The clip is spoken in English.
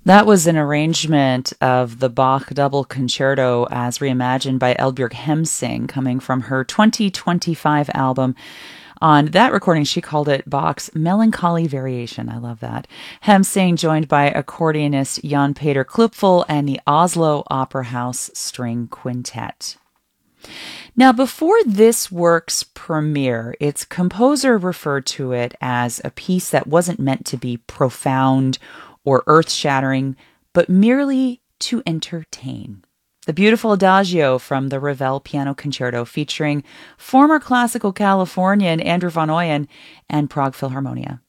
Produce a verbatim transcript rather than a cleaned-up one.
That was an arrangement of the Bach Double Concerto as reimagined by Eldbjørg Hemsing, coming from her twenty twenty-five album. On that recording, she called it Bach's Melancholy Variation. I love that. Hemsing joined by accordionist Jan Peter Klupfel and the Oslo Opera House String Quintet. Now, before this work's premiere, its composer referred to it as a piece that wasn't meant to be profound or earth-shattering, but merely to entertain. The beautiful Adagio from the Ravel Piano Concerto featuring former classical Californian Andrew Van Oyen and Prague Philharmonia.